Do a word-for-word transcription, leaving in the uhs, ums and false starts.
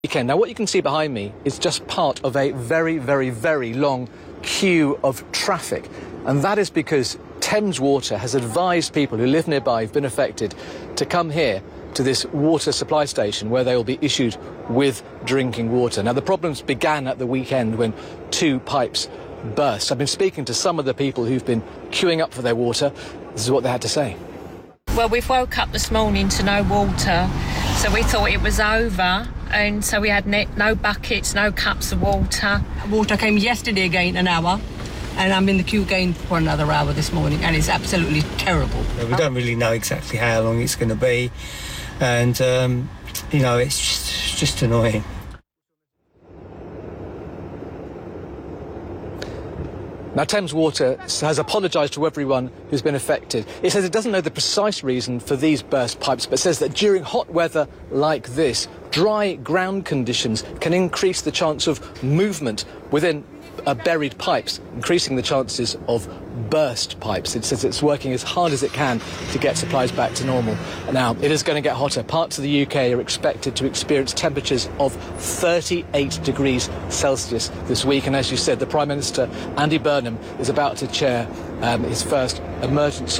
Weekend. Now, what you can see behind me is just part of a very, very, very long queue of traffic. And that is because Thames Water has advised people who live nearby, who've been affected, to come here to this water supply station where they will be issued with drinking water. Now, the problems began at the weekend when two pipes burst. I've been speaking to some of the people who've been queuing up for their water. This is what they had to say. Well, we've woke up this morning to no water, so we thought it was over, and so we had no buckets, no cups of water. Water came yesterday again, an hour, and I'm in the queue again for another hour this morning, and it's absolutely terrible. We don't really know exactly how long it's going to be, and, um, you know, it's just, it's just annoying. Now, Thames Water has apologised to everyone who's been affected. It says it doesn't know the precise reason for these burst pipes, but says that during hot weather like this, dry ground conditions can increase the chance of movement within uh, buried pipes, increasing the chances of burst pipes. It says it's working as hard as it can to get supplies back to normal. Now, it is going to get hotter. Parts of the U K are expected to experience temperatures of thirty-eight degrees Celsius this week. And as you said, the Prime Minister, Andy Burnham, is about to chair um, his first emergency